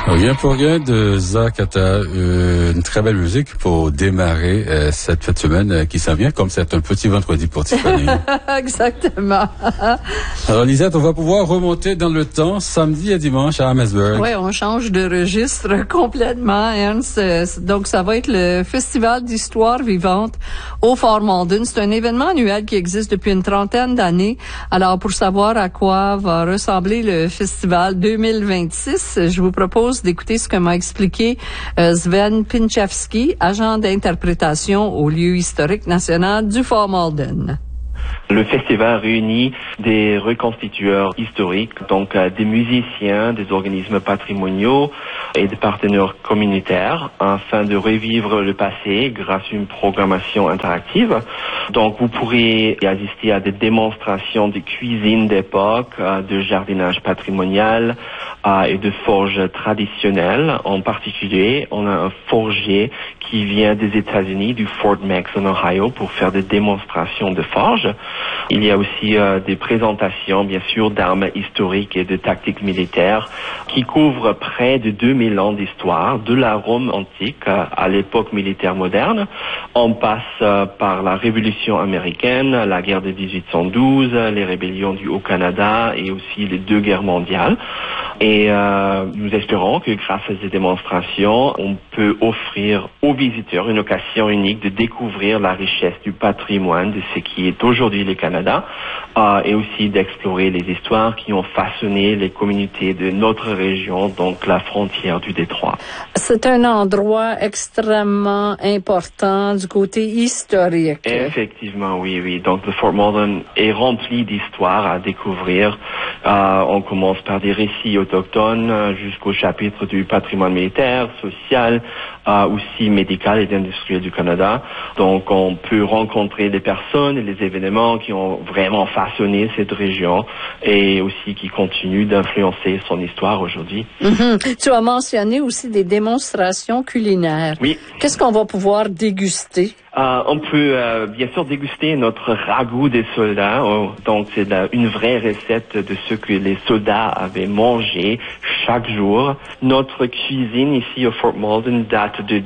Rien pour rien de Zach Atta, une très belle musique pour démarrer cette fête de semaine qui s'en vient, comme c'est un petit vendredi pour Tiffany. Exactement. Alors Lisette, on va pouvoir remonter dans le temps samedi et dimanche à Amherstburg. Oui, on change de registre complètement, Ernst. Donc ça va être le Festival d'histoire vivante au Fort Malden. C'est un événement annuel qui existe depuis une trentaine d'années. Alors pour savoir à quoi va ressembler le festival 2026, je vous propose d'écouter ce que m'a expliqué Sven Pinchevski, agent d'interprétation au lieu historique national du Fort Malden. Le festival réunit des reconstitueurs historiques, donc des musiciens, des organismes patrimoniaux et des partenaires communautaires afin de revivre le passé grâce à une programmation interactive. Donc vous pourrez assister à des démonstrations de cuisine d'époque, de jardinage patrimonial et de forges traditionnelles. En particulier, on a un forger qui vient des États-Unis, du Fort Mex en Ohio, pour faire des démonstrations de forges. Il y a aussi des présentations, bien sûr, d'armes historiques et de tactiques militaires qui couvrent près de 2000 ans d'histoire, de la Rome antique à l'époque militaire moderne. On passe par la Révolution américaine, la guerre de 1812, les rébellions du Haut-Canada et aussi les deux guerres mondiales. Et nous espérons que grâce à ces démonstrations, on peut offrir aux visiteurs une occasion unique de découvrir la richesse du patrimoine de ce qui est aujourd'hui le Canada et aussi d'explorer les histoires qui ont façonné les communautés de notre région, donc la frontière du Détroit. C'est un endroit extrêmement important du côté historique. Effectivement, oui. Donc le Fort Malden est rempli d'histoires à découvrir. On commence par des récits autochtones jusqu'au chapitre du patrimoine militaire, social, aussi médical et industriel du Canada. Donc on peut rencontrer des personnes et les événements qui ont vraiment façonné cette région et aussi qui continuent d'influencer son histoire aujourd'hui. Mm-hmm. Tu as mentionné aussi des démonstrations culinaires. Oui. Qu'est-ce qu'on va pouvoir déguster? On peut bien sûr déguster notre ragoût des soldats. Donc c'est une vraie recette de ce que les soldats avaient mangé chaque jour. Notre cuisine ici au Fort Malden date de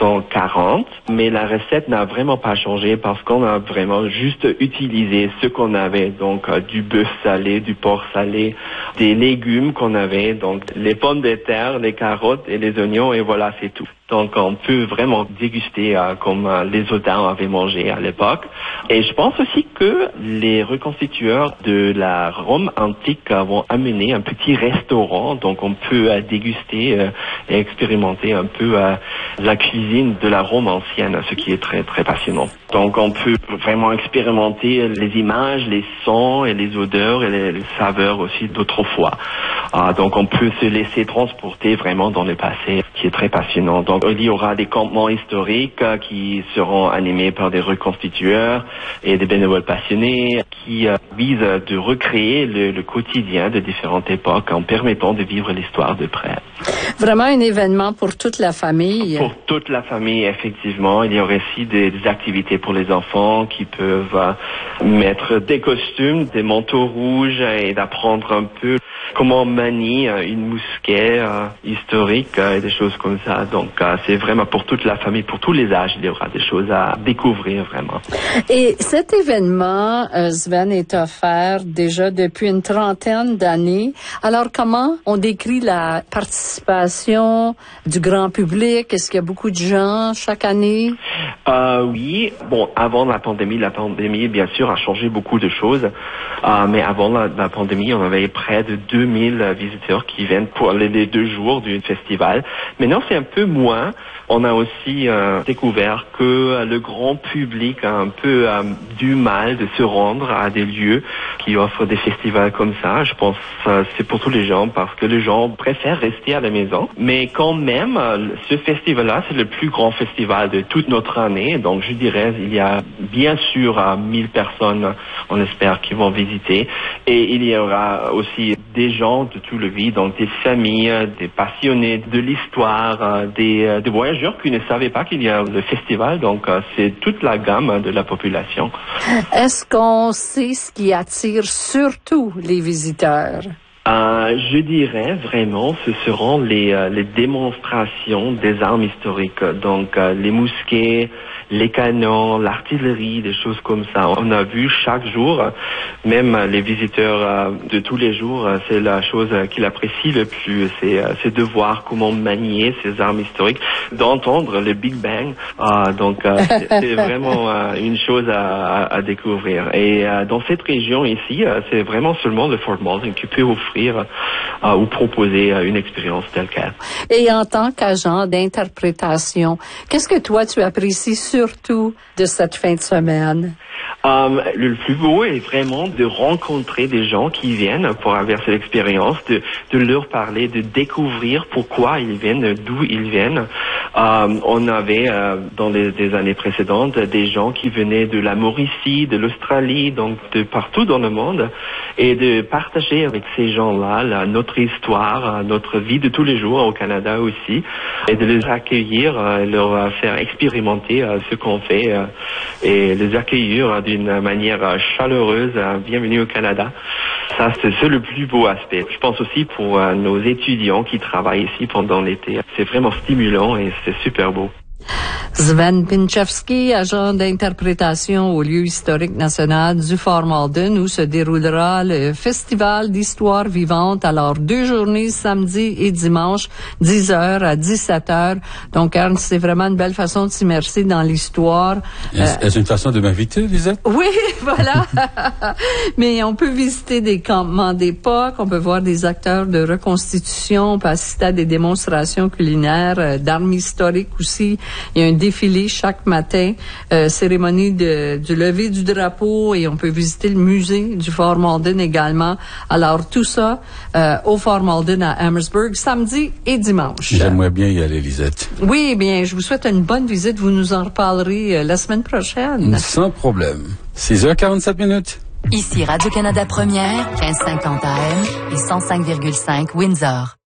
1840, mais la recette n'a vraiment pas changé parce qu'on a vraiment juste utilisé ce qu'on avait. Donc du bœuf salé, du porc salé, des légumes qu'on avait, donc les pommes de terre, les carottes et les oignons, et voilà, c'est tout. Donc on peut vraiment déguster comme les soldats avaient mangé à l'époque. Et je pense aussi que les reconstitueurs de la Rome antique vont amener un petit restaurant. Donc on peut déguster et expérimenter un peu la cuisine de la Rome ancienne, ce qui est très très passionnant. Donc on peut vraiment expérimenter les images, les sons et les odeurs et les saveurs aussi d'autrefois. Donc on peut se laisser transporter vraiment dans le passé, qui est très passionnant. Donc il y aura des campements historiques qui seront animés par des reconstitueurs et des bénévoles passionnés qui visent de recréer le quotidien de différentes époques en permettant de vivre l'histoire de près. Vraiment un événement pour toute la famille. Pour toute la famille, effectivement. Il y aura aussi des activités pour les enfants qui peuvent mettre des costumes, des manteaux rouges et d'apprendre un peu comment manier une mousquet historique et des choses comme ça. Donc c'est vraiment pour toute la famille, pour tous les âges, il y aura des choses à découvrir vraiment. Et cet événement, Sven, est offert déjà depuis une trentaine d'années. Alors comment on décrit la participation du grand public? Est-ce qu'il y a beaucoup de gens chaque année? Oui. Bon, avant la pandémie, bien sûr, a changé beaucoup de choses. Mais avant la pandémie, on avait près de 2000 visiteurs qui viennent pour les 2 jours du festival. Maintenant, c'est un peu moins. On a aussi découvert que le grand public a un peu du mal de se rendre à des lieux qui offrent des festivals comme ça. Je pense que c'est pour tous les gens parce que les gens préfèrent rester à la maison. Mais quand même, ce festival-là, c'est le plus grand festival de toute notre année. Donc je dirais, il y a bien sûr 1000 personnes, on espère, qui vont visiter. Et il y aura aussi des gens de tout le vie, donc des familles, des passionnés de l'histoire, des voyageurs qui ne savaient pas qu'il y a le festival. Donc c'est toute la gamme de la population. Est-ce qu'on sait ce qui attire surtout les visiteurs? Je dirais vraiment, ce seront les démonstrations des armes historiques. Donc, les mousquets, les canons, l'artillerie, des choses comme ça. On a vu chaque jour, même les visiteurs de tous les jours, c'est la chose qu'ils apprécient le plus, c'est de voir comment manier ces armes historiques, d'entendre le Big Bang. Donc, c'est vraiment une chose à découvrir. Et dans cette région ici, c'est vraiment seulement le Fort Malden qui peut offrir ou proposer une expérience telle quelle. Et en tant qu'agent d'interprétation, qu'est-ce que toi tu apprécies surtout de cette fin de semaine? Le plus beau est vraiment de rencontrer des gens qui viennent pour avoir cette expérience, de leur parler, de découvrir pourquoi ils viennent, d'où ils viennent. On avait dans les années précédentes des gens qui venaient de la Mauricie, de l'Australie, donc de partout dans le monde, et de partager avec ces gens-là notre histoire, notre vie de tous les jours au Canada aussi, et de les accueillir, leur faire expérimenter ce qu'on fait et les accueillir d'une manière chaleureuse. Bienvenue au Canada. Ça, c'est le plus beau aspect. Je pense aussi pour nos étudiants qui travaillent ici pendant l'été. C'est vraiment stimulant et c'est super beau. Sven Pinchevski, agent d'interprétation au lieu historique national du Fort Malden, où se déroulera le Festival d'histoire vivante. Alors, 2 journées, samedi et dimanche, 10h à 17h. Donc, Ernst, c'est vraiment une belle façon de s'immerser dans l'histoire. Est-ce une façon de m'inviter, Lisette? Oui, voilà. Mais on peut visiter des campements d'époque, on peut voir des acteurs de reconstitution, on peut assister à des démonstrations culinaires, d'armes historiques aussi. Il y a un défilé chaque matin, cérémonie du lever du drapeau, et on peut visiter le musée du Fort Malden également. Alors tout ça au Fort Malden à Amherstburg, samedi et dimanche. J'aimerais bien y aller, Lisette. Oui, bien, je vous souhaite une bonne visite. Vous nous en reparlerez la semaine prochaine. Sans problème. 6h47. Ici Radio-Canada Première, 1550 AM et 105,5 Windsor.